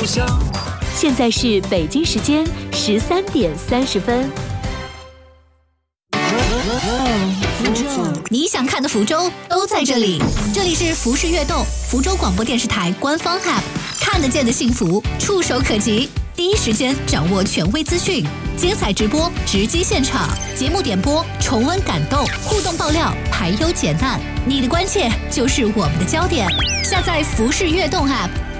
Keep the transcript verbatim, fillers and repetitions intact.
想。 现在是北京时间十三点三十分。 你想看的福州都在这里，这里是福氏悦动福州广播电视台官方 App， 看得见的幸福，触手可及，第一时间掌握权威资讯，精彩直播，直击现场，节目点播，重温感动，互动爆料，排忧解难，你的关切就是我们的焦点。下载福氏悦动 App。